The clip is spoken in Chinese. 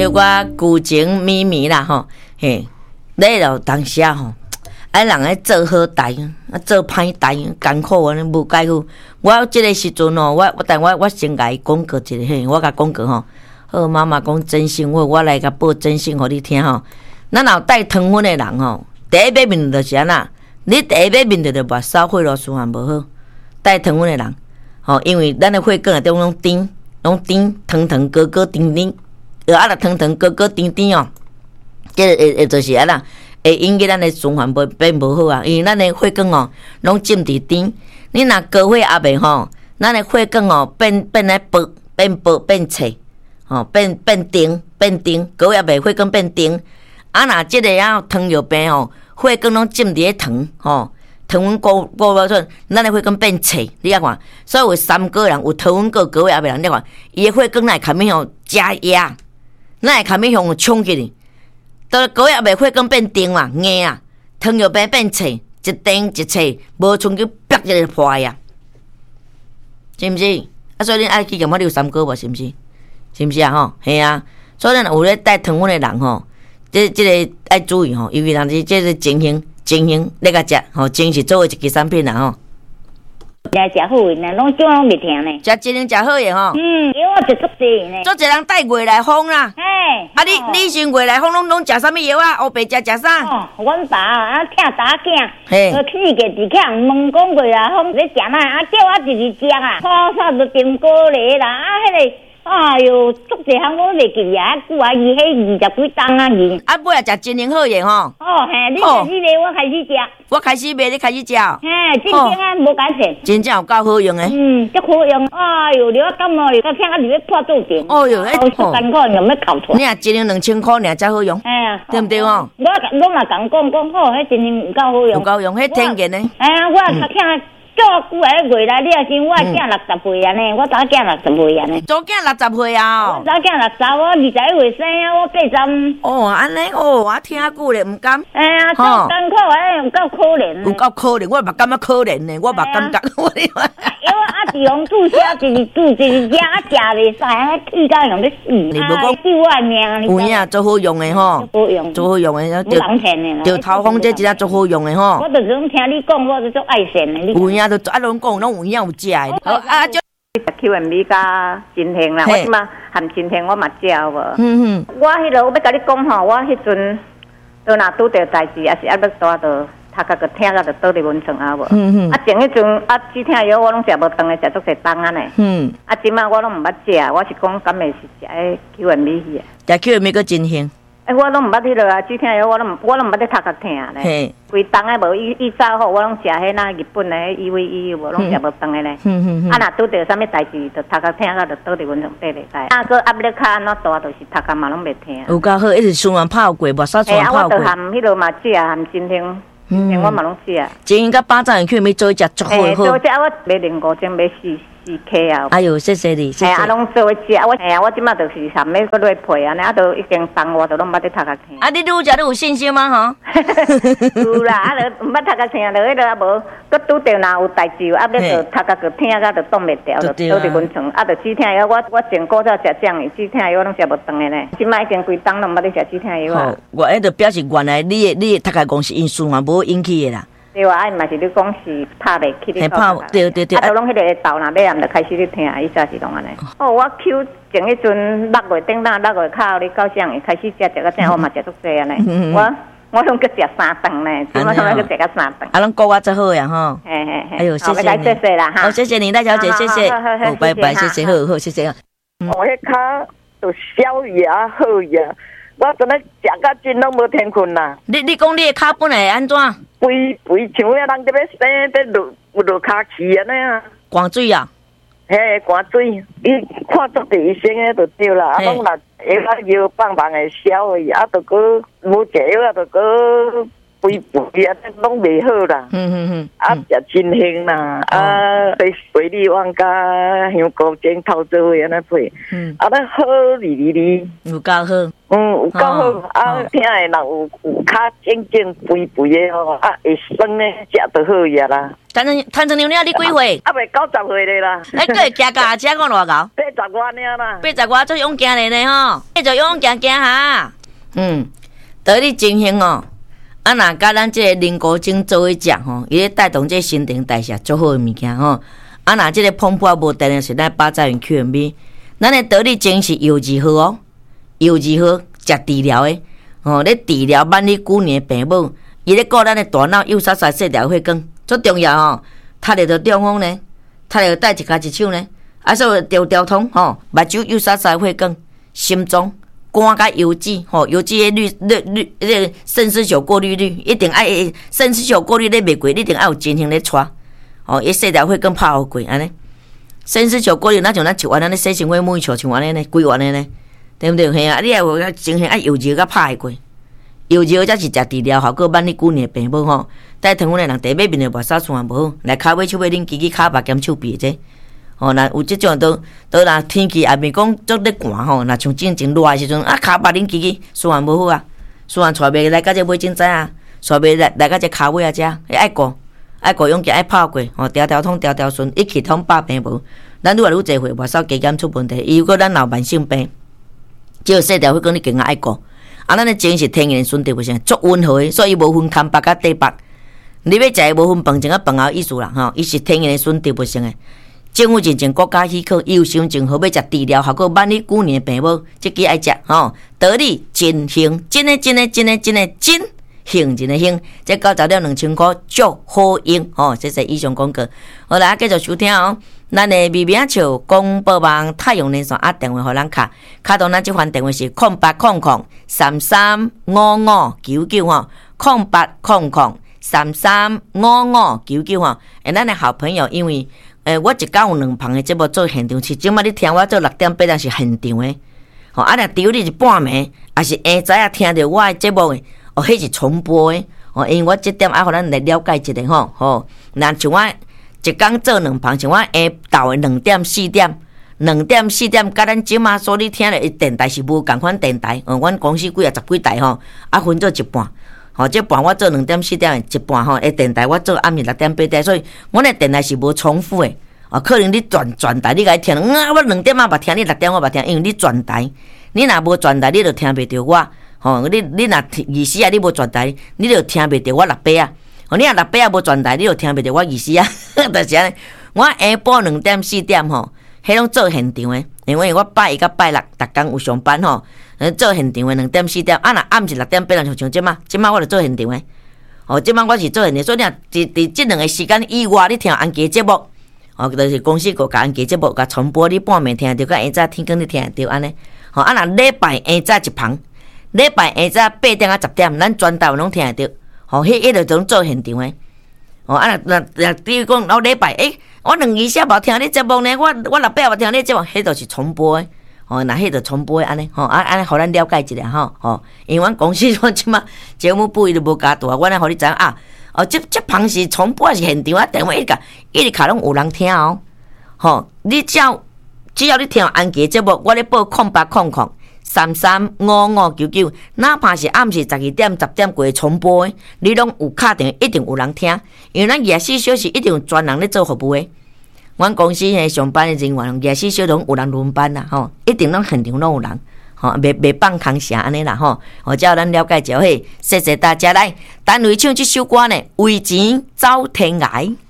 叫我旧情咪咪啦吼，嘿，你就当时啊吼，人咧做好代，做歹代，艰苦安尼无解决。我即个时阵哦，我先甲伊讲过一个嘿，我甲讲过吼。好，妈妈讲真心话，我来甲报真心互你听吼。咱若带糖分的人吼，第一要面对就是安那，你第一要面对就目梢血路循环无好。带糖分的人，吼，因为咱的血管内底拢甜，糖糖高高甜甜，啊啦糖糖高高甜甜哦，这会就是安那，会引起咱的循环变无好啊。因为咱的血管哦，拢浸伫甜，你若高血压袂吼，咱的血管哦变来薄，变脆。吼、哦，变甜，高压袂血管变甜，啊，若即个啊糖尿病吼，血管拢浸伫咧糖，吼，糖分过无准，咱的血管变脆，你遐看，所以有三个人有糖分过高压的人，你看，伊的血管来开始向加压，咱会开始向冲起去，到高压袂血管变甜嘛，硬啊，糖尿病变脆，一甜一脆，无冲去啪一个破呀，是毋是？啊，所以恁爱去验我有三个无，是毋是？是毋是啊？吼，系啊，所以咱有咧带糖分的人吼，即个爱注意吼，因为人是即个情形咧甲食吼，情是做为一支产品啦吼。 来食好诶，拢种拢袂停呢。 食真灵食好诶吼。 药啊就足济呢。 足济人带月来风啦。 嘿。 啊你像月来风拢食啥物药啊？黑白食啥？ 哦，阮爸啊疼查囝， 嘿， 4个伫囝问讲月来风咧食哪？啊叫我直直食啊，初煞就订果梨啦，啊迄个。哎哟，足济项我袂记啊，久啊，伊迄20几担啊，伊。 啊，尾仔食真灵好嘢吼。 哦，嘿，你开始卖，我开始食。 我开始卖，你开始食。 嘿，真正啊，无改善。 真正有够好用诶。 足好用。哎哟，你我感冒，到听啊，入咧破肚顶。 哦哟， 好艰苦，用要哭出。 你啊，真灵2000块，尔才好用。 哎呀， 对毋对哦？ 我嘛讲好，迄真灵有够好用。 有够用，迄天然诶。 哎呀，我较听。足久诶，月来你也先，我囝60岁安尼，我查囝60岁安尼。 查囝60岁啊！ 我查囝60，我21岁生啊，我83。 哦，安尼哦，我听久咧，毋甘。 哎呀，足艰苦诶，有够可怜。 有够可怜，我嘛感觉可怜呢，我嘛感觉。 因为啊，地方注射一直吃，啊，食袂使，啊，气到用要死。你无讲救我命， 有影做好用诶吼，做好用诶， 就人骗诶。 就头风这一下做好用诶吼。 我就是讲听你讲，我就做爱心诶。 有影都啊，拢讲拢有影有食诶。好啊，就 QMB 加真兴啦，我即马含真兴我嘛食无。我迄落我要甲你讲吼，我迄阵倒若拄着代志，也是要大到。头壳个疼，个就倒伫蚊床啊无。啊，前迄阵啊，止疼药我拢食无当诶，食足侪冬啊呢。啊，即摆我拢毋捌食，我是讲敢会是食迄 QMB 去啊。 食 QMB 个真香。 我拢毋捌迄落啊，止疼药我拢毋捌咧头壳疼咧。规冬诶无，伊早好我拢食迄那日本诶 EVE 无，拢食无当诶咧。啊，若拄着啥物代志，就头壳疼个就倒伫蚊床爬袂开。啊，个压力较安怎大，就是头壳嘛拢袂疼。 有够好，一直循环泡过，目屎循环泡过。 我就含迄落嘛食，含真香。我嘛拢食。 真应该巴掌人去咪做一只足好好。 做只我买2-5针买4克啊。 哎呦，谢谢你，谢谢。 啊，拢做食，我即马就是含要搁落配安尼，啊，都已经放我，都拢捌咧头壳疼。 啊，你愈食愈有信心吗？吼。 有啦，啊，就毋捌头壳疼，就迄落啊无，搁拄着若有代志，啊，要就头壳就疼甲就挡袂掉，就倒伫蚊床，啊，就止疼药，我前古早食酱的止疼药，我拢食无当的咧。即马已经规冬拢捌咧食止疼药啊。 我迄就表示原来你的头壳讲是因循环无引起的啦。 对啊，啊，嘛是你讲是拍袂起你拍，对。 啊，都拢迄个豆若买暗就开始咧疼，伊早是拢安尼。哦，我 Q 前迄阵6月顶当6月靠你到上开始食到正，我嘛食足济安尼。我拢去食3顿呢，即马我去食到3顿。 啊，拢顾我真好呀吼。 嘿。 哎呦，谢谢你。 谢谢啦哈。 好，谢谢你，赖小姐，谢谢。好，拜拜，谢谢，好，谢谢。 我迄骹就消牙好呀，我真诶食甲真拢无天困啦。 你讲你的骹本来安怎？ 肥像遐人伫要生得落骹气安尼啊。 寒水啊？ 嘿，寒水，你看足第医生诶就对啦，啊，拢若药棒会消去，啊，就搁无食药啊，就搁肥肥啊，拢袂好啦。啊，食真香啦，对水里往加香菇精透做伙安尼配，啊，咱好哩， 有够好。 有够好啊！听的人有较正正肥肥的吼，啊，会酸的食就好呀啦。 谭成娘，你几岁？ 啊，袂90岁的啦。 哎，佫会行家车讲偌高 ？80外尔啦。 80外做勇行的吼，继续勇行哈。道理真香哦。啊，若甲咱即个灵菇精做伙食吼，伊咧带动即新陈代谢足好的物件吼。啊，若即个膨破无定的是咱巴扎云 QMB， 咱的道理精是油脂好哦。油脂好，食治疗的，咧治疗万里久年病母，伊咧顾咱的大脑右杀细条血管，足重要哦。踢入着中风呢，踢入带一骹一手呢，啊，所以调通目睭右杀血管，心脏肝甲油脂油脂的肾丝球过滤率一定爱肾丝球过滤咧袂过，一定爱有真空咧带，伊细条血管拍好过安尼。肾丝球过滤，那像咱食完安尼洗身体每球像安尼呢，规完安尼呢。对不对？嘿啊！你也有精神爱油脂甲拍过，油脂才是食治疗效果万里久年病母吼。带糖分的人，第尾面就目屎酸无好，来骹尾手尾恁支骹白兼手臂这，若有即种都若天气也袂讲足咧寒吼，若像真热的时阵啊，骹白恁支酸无好啊，酸带袂来，甲这尾真知啊，带袂来甲这骹尾啊遮，爱顾勇气爱拍过条通条顺，一气通百病无。咱愈来愈侪岁目屎加减出问题，伊如果咱老慢性病。只细条血管你更加爱顾，啊，咱的精是天然选择不成，足温和的，所以无分空白甲底白。你要食的无分饭前甲饭后意思啦，伊是天然选择不成的。政府认证国家许可，伊有伤正好要食治疗效果万里久年病母，即支爱食道理真香，真的真香，真的香，这90了2000块足好用这是以上广告。好啦，继续收听哦。咱的微名笑广播网太阳连线电话，互咱卡通咱即番电话是08003355990800335599咱的好朋友，因为我一天有2棚的节目做现场，是即摆你听我做6点8点是现场的，啊，若丢你是半暝，也是下早啊听到我的节目的，迄是重播的，因为我这点爱互咱来了解一下那像我。一天做2棚，像我下昼的2点4点，2点4点，甲咱即马所你听的电台是无共款电台，阮公司几啊10几台分做一半，这半我做2点4点的一半的电台，我做暗暝6点8点，所以阮的电台是无重复的，可能你转台你甲听，我2点嘛捌听，你6点我捌听，因为你转台，你若无转台，你就听袂着我，你若24啊，你无转台，你就听袂着我6八啊。你若6八啊无转台，你就听袂着我意思啊。就是安尼，我下晡2点4点迄拢做现场的，因为我拜一甲拜六逐工有上班做现场的2点4点。啊，若暗时6点8点像即马我就做现场的。即马我是做现场，所以你伫即2个时间以外，你听安吉节目，就是公司个安吉节目甲重播，你半暝听着，甲下早天光你听着安尼。啊，若礼拜下早一棚，礼拜下早8点啊10点，咱全台拢听着。迄就种做现场的，比如讲老礼拜，我224无听你节目呢，我6八无听你节目，迄就是重播的，那迄就重播的安尼，安尼互咱了解一下因为阮公司我即马节目部伊就无加大，我来互你知啊，这旁是重播是现场电话一直卡拢有人听你只要你听安吉节目，我咧报0800335599，哪怕是暗时12点、10点过重播的，你拢有敲电话，一定有人听。因为咱24小时一定有专人咧做服务的。阮公司诶上班的人员24小时拢有人轮班啦，一定拢现场拢有人，袂放空声安尼啦，只要咱了解就好。谢谢大家来，单位唱这首歌呢，为钱走天涯。